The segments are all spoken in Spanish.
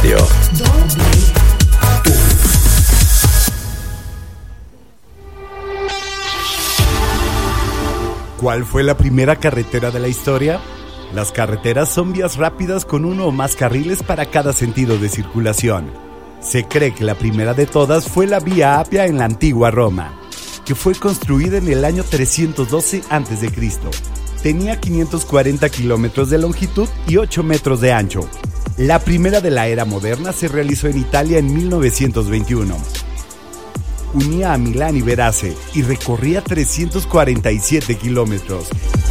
Radio. ¿Cuál fue la primera carretera de la historia? Las carreteras son vías rápidas con uno o más carriles para cada sentido de circulación. Se cree que la primera de todas fue la Vía Apia en la antigua Roma, que fue construida en el año 312 a.C. Tenía 540 kilómetros de longitud y 8 metros de ancho. La primera de la era moderna se realizó en Italia en 1921. Unía a Milán y Verace y recorría 347 kilómetros.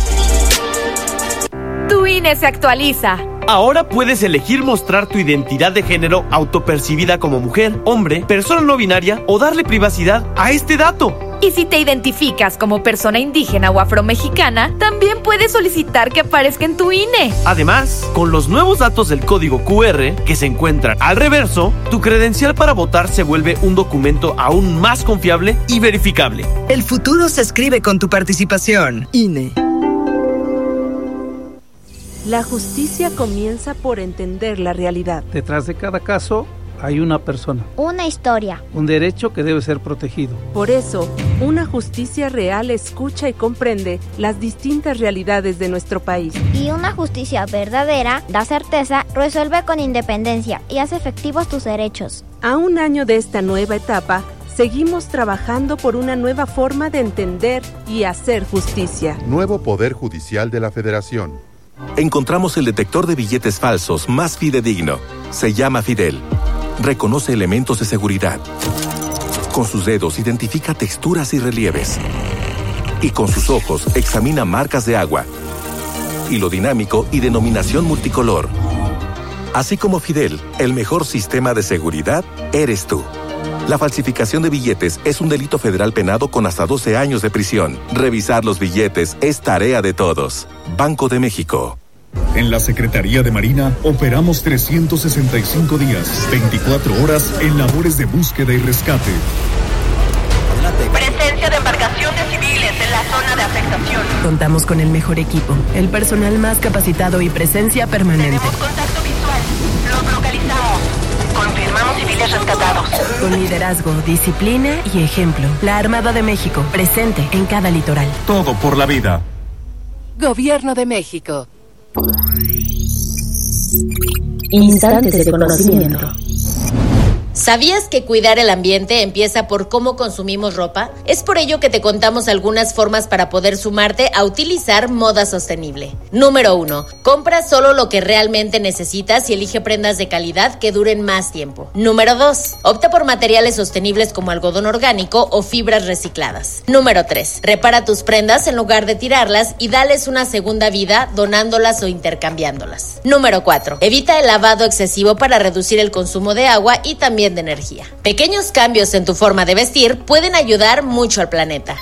Tu INE se actualiza. Ahora puedes elegir mostrar tu identidad de género autopercibida como mujer, hombre, persona no binaria o darle privacidad a este dato. Y si te identificas como persona indígena o afromexicana, también puedes solicitar que aparezca en tu INE. Además, con los nuevos datos del código QR que se encuentran al reverso, tu credencial para votar se vuelve un documento aún más confiable y verificable. El futuro se escribe con tu participación. INE. La justicia comienza por entender la realidad. Detrás de cada caso hay una persona. Una historia. Un derecho que debe ser protegido. Por eso, una justicia real escucha y comprende las distintas realidades de nuestro país. Y una justicia verdadera da certeza, resuelve con independencia y hace efectivos tus derechos. A un año de esta nueva etapa, seguimos trabajando por una nueva forma de entender y hacer justicia. Nuevo Poder Judicial de la Federación. Encontramos el detector de billetes falsos más fidedigno. Se llama Fidel. Reconoce elementos de seguridad. Con sus dedos identifica texturas y relieves. Y con sus ojos examina marcas de agua. Hilo dinámico y denominación multicolor. Así como Fidel, el mejor sistema de seguridad eres tú. La falsificación de billetes es un delito federal penado con hasta 12 años de prisión. Revisar los billetes es tarea de todos. Banco de México. En la Secretaría de Marina operamos 365 días, 24 horas en labores de búsqueda y rescate. Presencia de embarcaciones civiles en la zona de afectación. Contamos con el mejor equipo, el personal más capacitado y presencia permanente. Tenemos contacto visual. Los localizamos. Confirmamos civiles rescatados. Con liderazgo, disciplina y ejemplo. La Armada de México, presente en cada litoral. Todo por la vida. Gobierno de México. Instantes de conocimiento. ¿Sabías que cuidar el ambiente empieza por cómo consumimos ropa? Es por ello que te contamos algunas formas para poder sumarte a utilizar moda sostenible. Número 1. Compra solo lo que realmente necesitas y elige prendas de calidad que duren más tiempo. Número 2. Opta por materiales sostenibles como algodón orgánico o fibras recicladas. Número 3. Repara tus prendas en lugar de tirarlas y dales una segunda vida donándolas o intercambiándolas. Número 4. Evita el lavado excesivo para reducir el consumo de agua y también de energía. Pequeños cambios en tu forma de vestir pueden ayudar mucho al planeta.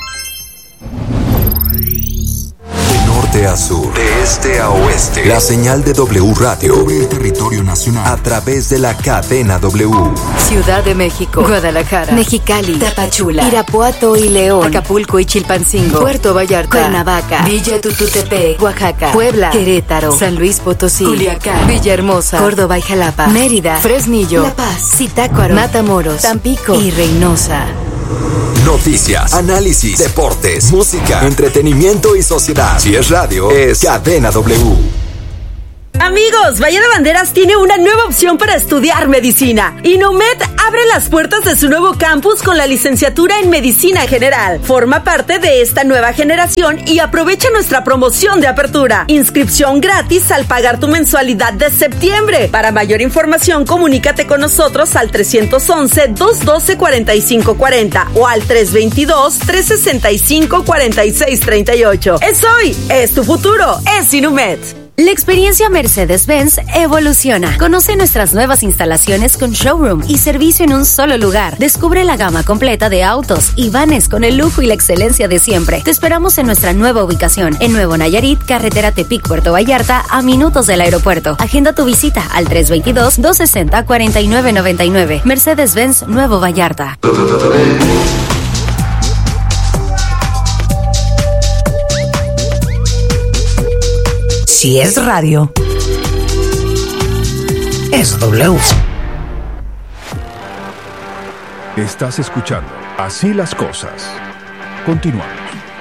De norte a sur, de este a oeste, la señal de W Radio cubre el territorio nacional a través de la cadena W. Ciudad de México, Guadalajara, Mexicali, Tapachula, Irapuato y León, Acapulco y Chilpancingo, Puerto Vallarta, Cuernavaca, Villa Tututepec, Oaxaca, Puebla, Querétaro, San Luis Potosí, Culiacán, Villahermosa, Córdoba y Jalapa, Mérida, Fresnillo, La Paz, Zitácuaro, Matamoros, Tampico y Reynosa. Noticias, análisis, deportes, música, entretenimiento y sociedad. Si es radio, es Cadena W. Amigos, Bahía de Banderas tiene una nueva opción para estudiar medicina. Inumet abre las puertas de su nuevo campus con la licenciatura en Medicina General. Forma parte de esta nueva generación y aprovecha nuestra promoción de apertura. Inscripción gratis al pagar tu mensualidad de septiembre. Para mayor información, comunícate con nosotros al 311-212-4540 o al 322-365-4638. Es hoy, es tu futuro, es Inumet. La experiencia Mercedes-Benz evoluciona. Conoce nuestras nuevas instalaciones con showroom y servicio en un solo lugar. Descubre la gama completa de autos y vanes con el lujo y la excelencia de siempre. Te esperamos en nuestra nueva ubicación, en Nuevo Nayarit, carretera Tepic-Puerto Vallarta, a minutos del aeropuerto. Agenda tu visita al 322-260-4999. Mercedes-Benz Nuevo Vallarta. Si es radio, es W. Estás escuchando Así las Cosas. Continuamos.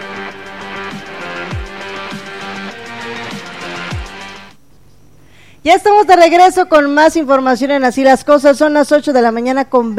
Ya estamos de regreso con más información en Así las Cosas. Son las 8 de la mañana con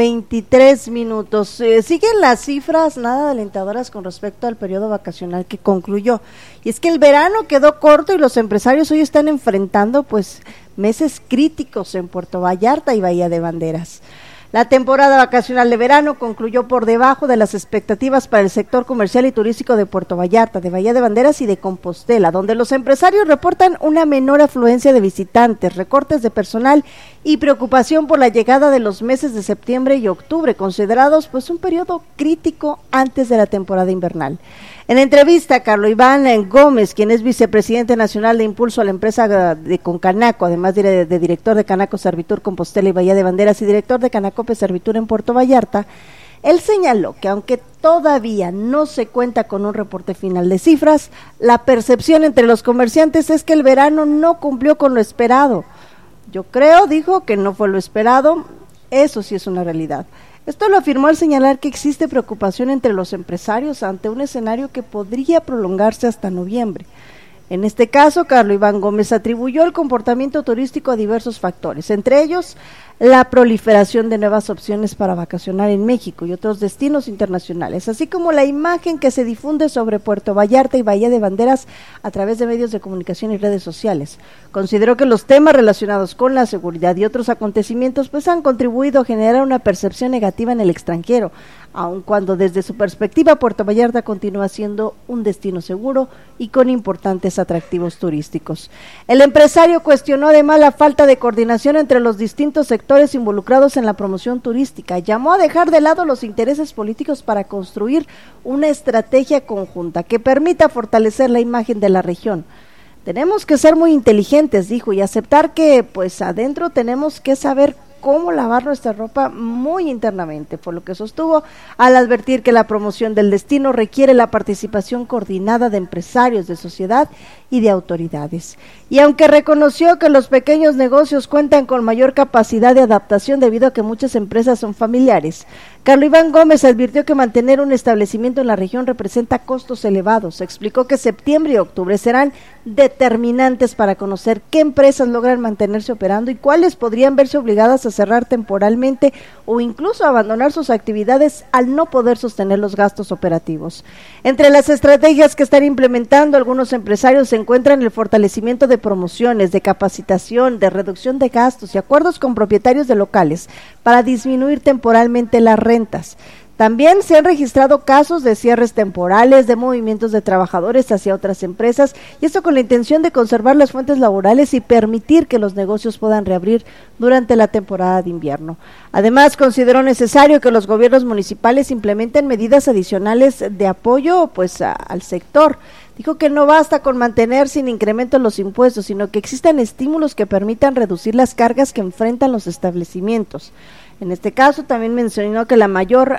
23 minutos. Siguen las cifras nada alentadoras con respecto al periodo vacacional que concluyó. Y es que el verano quedó corto y los empresarios hoy están enfrentando pues meses críticos en Puerto Vallarta y Bahía de Banderas. La temporada vacacional de verano concluyó por debajo de las expectativas para el sector comercial y turístico de Puerto Vallarta, de Bahía de Banderas y de Compostela, donde los empresarios reportan una menor afluencia de visitantes, recortes de personal y preocupación por la llegada de los meses de septiembre y octubre, considerados pues un periodo crítico antes de la temporada invernal. En entrevista, Carlos Iván Gómez, quien es vicepresidente nacional de impulso a la empresa de Concanaco, además de director de Canaco Servitur Compostela y Bahía de Banderas y director de Canacope Servitur en Puerto Vallarta, él señaló que aunque todavía no se cuenta con un reporte final de cifras, la percepción entre los comerciantes es que el verano no cumplió con lo esperado. Yo creo, dijo, que no fue lo esperado, eso sí es una realidad. Esto lo afirmó al señalar que existe preocupación entre los empresarios ante un escenario que podría prolongarse hasta noviembre. En este caso, Carlos Iván Gómez atribuyó el comportamiento turístico a diversos factores, entre ellos la proliferación de nuevas opciones para vacacionar en México y otros destinos internacionales, así como la imagen que se difunde sobre Puerto Vallarta y Bahía de Banderas a través de medios de comunicación y redes sociales. Consideró que los temas relacionados con la seguridad y otros acontecimientos pues han contribuido a generar una percepción negativa en el extranjero, aun cuando desde su perspectiva Puerto Vallarta continúa siendo un destino seguro y con importantes atractivos turísticos. El empresario cuestionó además la falta de coordinación entre los distintos sectores involucrados en la promoción turística. Llamó a dejar de lado los intereses políticos para construir una estrategia conjunta que permita fortalecer la imagen de la región. Tenemos que ser muy inteligentes, dijo, y aceptar que pues adentro tenemos que saber cómo lavar nuestra ropa muy internamente, por lo que sostuvo al advertir que la promoción del destino requiere la participación coordinada de empresarios, de sociedad y de autoridades. Y aunque reconoció que los pequeños negocios cuentan con mayor capacidad de adaptación debido a que muchas empresas son familiares, Carlos Iván Gómez advirtió que mantener un establecimiento en la región representa costos elevados. Explicó que septiembre y octubre serán determinantes para conocer qué empresas logran mantenerse operando y cuáles podrían verse obligadas a cerrar temporalmente o incluso abandonar sus actividades al no poder sostener los gastos operativos. Entre las estrategias que están implementando algunos empresarios se encuentran el fortalecimiento de promociones, de capacitación, de reducción de gastos y acuerdos con propietarios de locales para disminuir temporalmente las rentas. También se han registrado casos de cierres temporales, de movimientos de trabajadores hacia otras empresas, y esto con la intención de conservar las fuentes laborales y permitir que los negocios puedan reabrir durante la temporada de invierno. Además, consideró necesario que los gobiernos municipales implementen medidas adicionales de apoyo al sector. Dijo que no basta con mantener sin incremento los impuestos, sino que existan estímulos que permitan reducir las cargas que enfrentan los establecimientos. En este caso también mencionó que la menor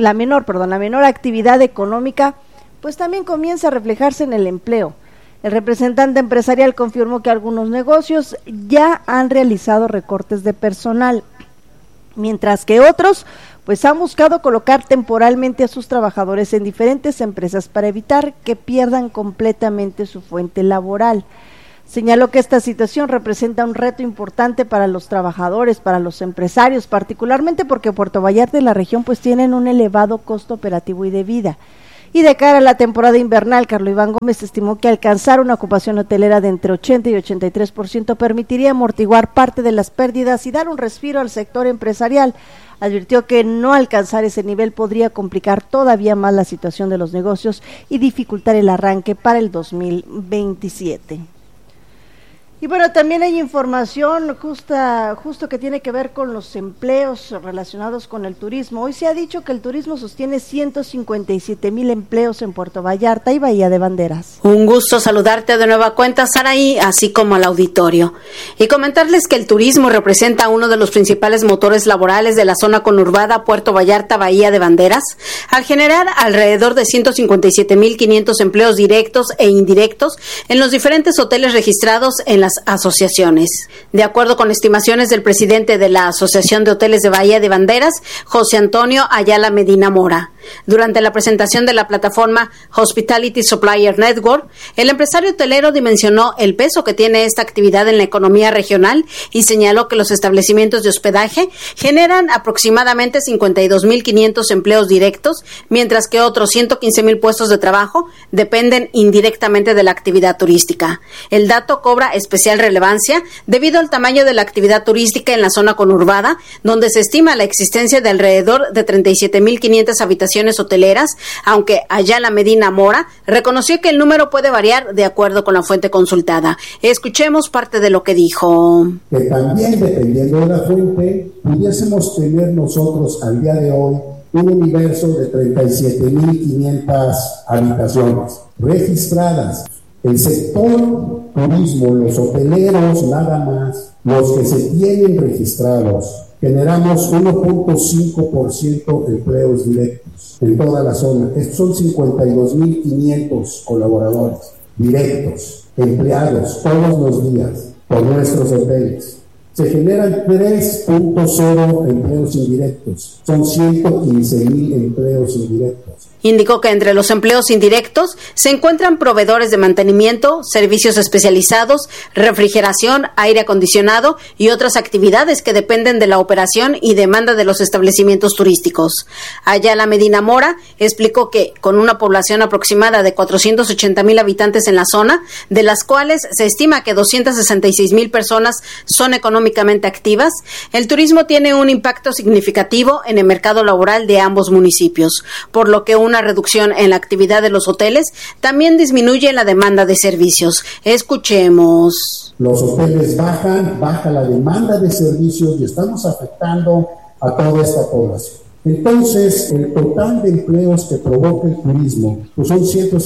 actividad económica pues también comienza a reflejarse en el empleo. El representante empresarial confirmó que algunos negocios ya han realizado recortes de personal, mientras que otros pues han buscado colocar temporalmente a sus trabajadores en diferentes empresas para evitar que pierdan completamente su fuente laboral. Señaló que esta situación representa un reto importante para los trabajadores, para los empresarios, particularmente porque Puerto Vallarta y la región pues tienen un elevado costo operativo y de vida. Y de cara a la temporada invernal, Carlos Iván Gómez estimó que alcanzar una ocupación hotelera de entre 80 y 83% permitiría amortiguar parte de las pérdidas y dar un respiro al sector empresarial. Advirtió que no alcanzar ese nivel podría complicar todavía más la situación de los negocios y dificultar el arranque para el 2027. Y bueno, también hay información justo que tiene que ver con los empleos relacionados con el turismo. Hoy se ha dicho que el turismo sostiene 157,000 empleos en Puerto Vallarta y Bahía de Banderas. Un gusto saludarte de nueva cuenta, Saraí, así como al auditorio. Y comentarles que el turismo representa uno de los principales motores laborales de la zona conurbada Puerto Vallarta, Bahía de Banderas, al generar alrededor de 157,500 empleos directos e indirectos en los diferentes hoteles registrados en la varias asociaciones. De acuerdo con estimaciones del presidente de la Asociación de Hoteles de Bahía de Banderas, José Antonio Ayala Medina Mora, durante la presentación de la plataforma Hospitality Supplier Network, el empresario hotelero dimensionó el peso que tiene esta actividad en la economía regional y señaló que los establecimientos de hospedaje generan aproximadamente 52.500 empleos directos, mientras que otros 115.000 puestos de trabajo dependen indirectamente de la actividad turística. El dato cobra especial relevancia debido al tamaño de la actividad turística en la zona conurbada, donde se estima la existencia de alrededor de 37.500 habitaciones hoteleras, aunque Ayala Medina Mora reconoció que el número puede variar de acuerdo con la fuente consultada. Escuchemos parte de lo que dijo. Que también, dependiendo de la fuente, pudiésemos tener nosotros al día de hoy un universo de 37.500 habitaciones registradas. El sector turismo, los hoteleros nada más, los que se tienen registrados, generamos 1.5% empleos directos en toda la zona. Estos son 52.500 colaboradores directos, empleados todos los días por nuestros hoteles. Se generan 3.0 empleos indirectos, son 115.000 empleos indirectos. Indicó que entre los empleos indirectos se encuentran proveedores de mantenimiento, servicios especializados, refrigeración, aire acondicionado y otras actividades que dependen de la operación y demanda de los establecimientos turísticos. Ayala Medina Mora explicó que con una población aproximada de 480.000 habitantes en la zona, de las cuales se estima que 266.000 personas son económicamente activas, el turismo tiene un impacto significativo en el mercado laboral de ambos municipios, por lo que una reducción en la actividad de los hoteles también disminuye la demanda de servicios. Escuchemos. Los hoteles baja la demanda de servicios y estamos afectando a toda esta población. Entonces, el total de empleos que provoca el turismo pues son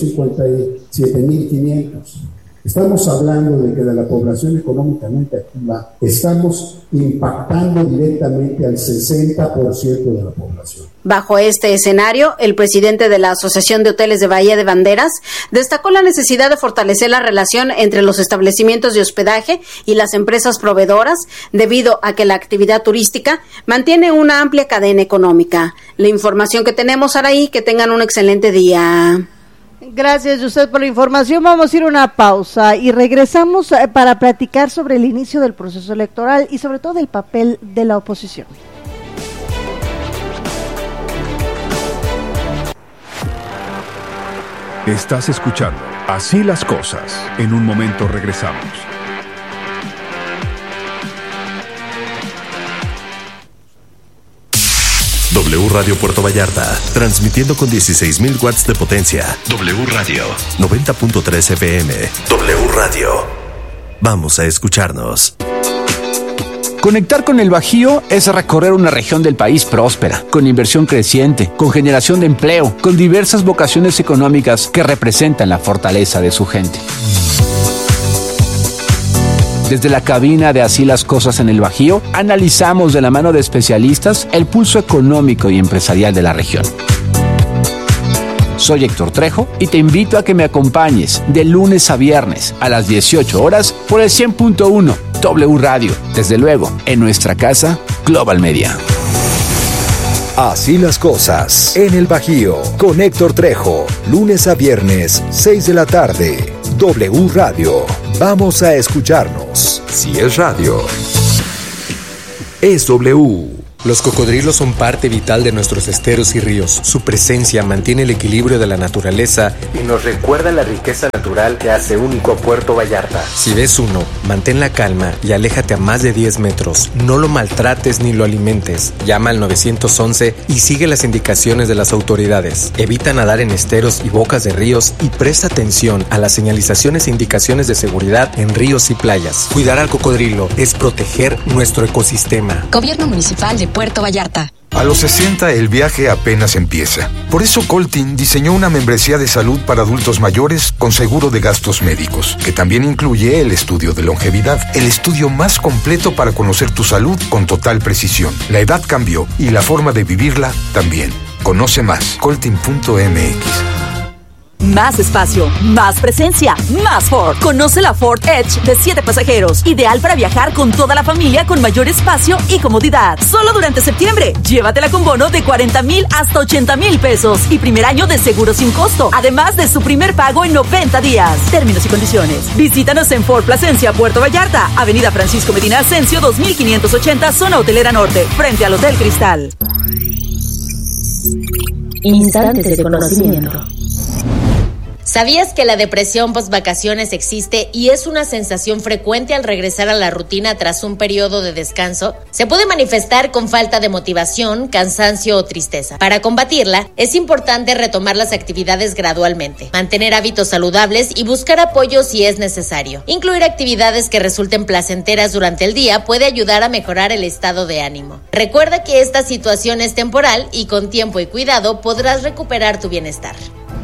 157.500. Estamos hablando de que de la población económicamente activa estamos impactando directamente al 60% de la población. Bajo este escenario, el presidente de la Asociación de Hoteles de Bahía de Banderas destacó la necesidad de fortalecer la relación entre los establecimientos de hospedaje y las empresas proveedoras, debido a que la actividad turística mantiene una amplia cadena económica. La información que tenemos, Araí, que tengan un excelente día. Gracias, Yusef, por la información. Vamos a ir a una pausa y regresamos para platicar sobre el inicio del proceso electoral y sobre todo el papel de la oposición. Estás escuchando Así las Cosas. En un momento regresamos. W Radio Puerto Vallarta, transmitiendo con 16.000 watts de potencia. W Radio, 90.3 FM. W Radio. Vamos a escucharnos. Conectar con el Bajío es recorrer una región del país próspera, con inversión creciente, con generación de empleo, con diversas vocaciones económicas que representan la fortaleza de su gente. Desde la cabina de Así las Cosas en el Bajío, analizamos de la mano de especialistas el pulso económico y empresarial de la región. Soy Héctor Trejo y te invito a que me acompañes de lunes a viernes a las 18 horas por el 100.1 W Radio, desde luego en nuestra casa Global Media. Así las Cosas en el Bajío con Héctor Trejo, lunes a viernes 6 de la tarde. W Radio. Vamos a escucharnos. Si es radio, es W. Los cocodrilos son parte vital de nuestros esteros y ríos. Su presencia mantiene el equilibrio de la naturaleza y nos recuerda la riqueza natural que hace único a Puerto Vallarta. Si ves uno, mantén la calma y aléjate a más de 10 metros. No lo maltrates ni lo alimentes. Llama al 911 y sigue las indicaciones de las autoridades. Evita nadar en esteros y bocas de ríos y presta atención a las señalizaciones e indicaciones de seguridad en ríos y playas. Cuidar al cocodrilo es proteger nuestro ecosistema. Gobierno Municipal de Puerto Vallarta. A los 60 el viaje apenas empieza. Por eso Coltin diseñó una membresía de salud para adultos mayores con seguro de gastos médicos, que también incluye el estudio de longevidad, el estudio más completo para conocer tu salud con total precisión. La edad cambió y la forma de vivirla también. Conoce más, coltin.mx. Más espacio, más presencia, más Ford. Conoce la Ford Edge de 7 pasajeros. Ideal para viajar con toda la familia con mayor espacio y comodidad. Solo durante septiembre. Llévatela con bono de 40,000 hasta 80,000 pesos. Y primer año de seguro sin costo. Además de su primer pago en 90 días. Términos y condiciones. Visítanos en Ford Plasencia, Puerto Vallarta. Avenida Francisco Medina Ascencio, 2580, zona hotelera norte. Frente al Hotel Cristal. Instantes de conocimiento. ¿Sabías que la depresión post-vacaciones existe y es una sensación frecuente al regresar a la rutina tras un periodo de descanso? Se puede manifestar con falta de motivación, cansancio o tristeza. Para combatirla, es importante retomar las actividades gradualmente, mantener hábitos saludables y buscar apoyo si es necesario. Incluir actividades que resulten placenteras durante el día puede ayudar a mejorar el estado de ánimo. Recuerda que esta situación es temporal y con tiempo y cuidado podrás recuperar tu bienestar.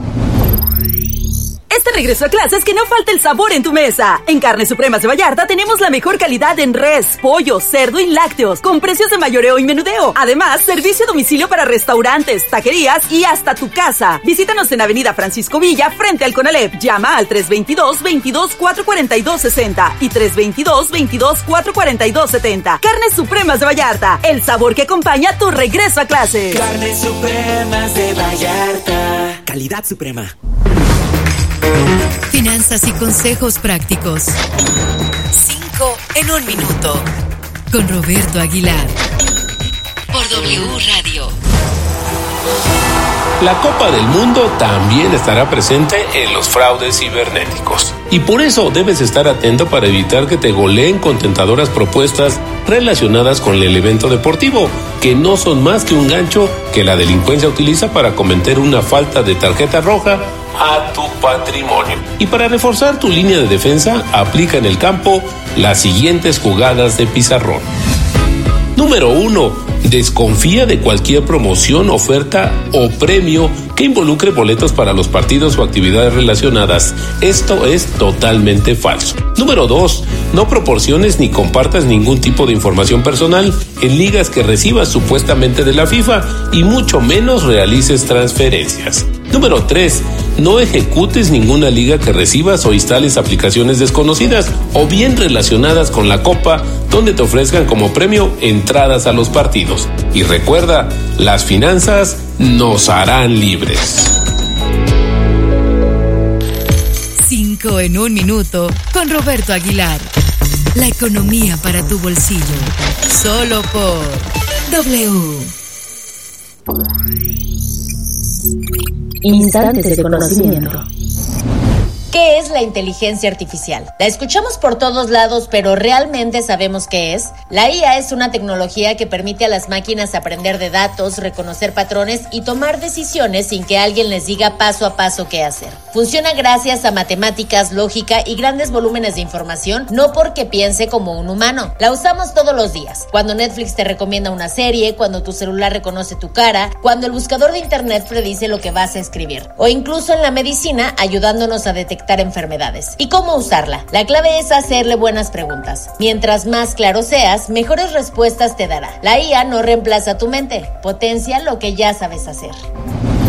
Este regreso a clases que no falte el sabor en tu mesa. En Carnes Supremas de Vallarta tenemos la mejor calidad en res, pollo, cerdo y lácteos, con precios de mayoreo y menudeo. Además, servicio a domicilio para restaurantes, taquerías y hasta tu casa. Visítanos en Avenida Francisco Villa, frente al Conalep. Llama al 322-22-442-60 y 322-22-442-70. Carnes Supremas de Vallarta, el sabor que acompaña tu regreso a clases. Carnes Supremas de Vallarta. Calidad suprema. Finanzas y consejos prácticos. 5 en 1 minuto. Con Roberto Aguilar. Por W Radio. La Copa del Mundo también estará presente en los fraudes cibernéticos. Y por eso debes estar atento para evitar que te goleen con tentadoras propuestas relacionadas con el evento deportivo, que no son más que un gancho que la delincuencia utiliza para cometer una falta de tarjeta roja a tu patrimonio. Y para reforzar tu línea de defensa, aplica en el campo las siguientes jugadas de pizarrón. Número 1. Desconfía de cualquier promoción, oferta o premio que involucre boletos para los partidos o actividades relacionadas. Esto es totalmente falso. Número 2. No proporciones ni compartas ningún tipo de información personal en ligas que recibas supuestamente de la FIFA y mucho menos realices transferencias. Número 3. No ejecutes ninguna liga que recibas o instales aplicaciones desconocidas o bien relacionadas con la Copa donde te ofrezcan como premio entradas a los partidos. Y recuerda, las finanzas nos harán libres. 5 en 1 minuto con Roberto Aguilar. La economía para tu bolsillo. Solo por W. Instantes de conocimiento. ¿Qué es la inteligencia artificial? La escuchamos por todos lados, pero ¿realmente sabemos qué es? La IA es una tecnología que permite a las máquinas aprender de datos, reconocer patrones y tomar decisiones sin que alguien les diga paso a paso qué hacer. Funciona gracias a matemáticas, lógica y grandes volúmenes de información, no porque piense como un humano. La usamos todos los días. Cuando Netflix te recomienda una serie, cuando tu celular reconoce tu cara, cuando el buscador de internet predice lo que vas a escribir, o incluso en la medicina ayudándonos a detectar enfermedades. ¿Y cómo usarla? La clave es hacerle buenas preguntas. Mientras más claro seas, mejores respuestas te dará. La IA no reemplaza tu mente, potencia lo que ya sabes hacer.